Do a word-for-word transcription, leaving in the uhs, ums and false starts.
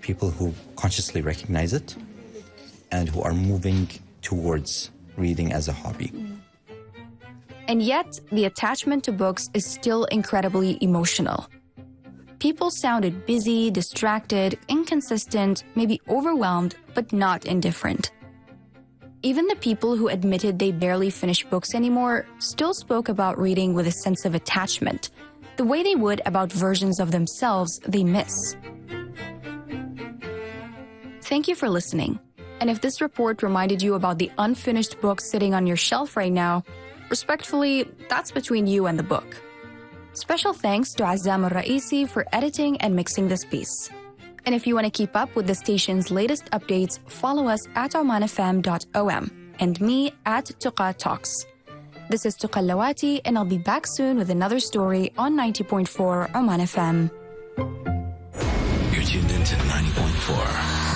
people who consciously recognize it and who are moving towards reading as a hobby. And yet, the attachment to books is still incredibly emotional. People sounded busy, distracted, inconsistent, maybe overwhelmed, but not indifferent. Even the people who admitted they barely finish books anymore still spoke about reading with a sense of attachment, the way they would about versions of themselves they miss. Thank you for listening. And if this report reminded you about the unfinished book sitting on your shelf right now, respectfully, that's between you and the book. Special thanks to Azzam Al-Raisi for editing and mixing this piece. And if you want to keep up with the station's latest updates, follow us at oman f m dot o m and me at Tuqa Talks. This is Tuqa Lawati, and I'll be back soon with another story on ninety point four Oman F M. You're tuned into ninety point four.